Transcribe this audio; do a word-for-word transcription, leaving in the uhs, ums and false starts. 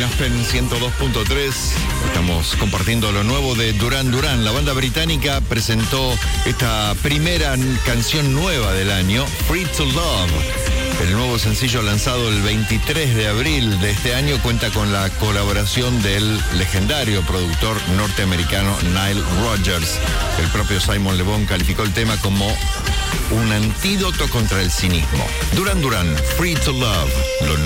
en Aspen ciento dos punto tres. Estamos compartiendo lo nuevo de Duran Duran. La banda británica presentó esta primera canción nueva del año, Free to Love. El nuevo sencillo lanzado el veintitrés de abril de este año cuenta con la colaboración del legendario productor norteamericano Nile Rodgers. El propio Simon Le Bon calificó el tema como un antídoto contra el cinismo. Duran Duran, Free to Love. Lo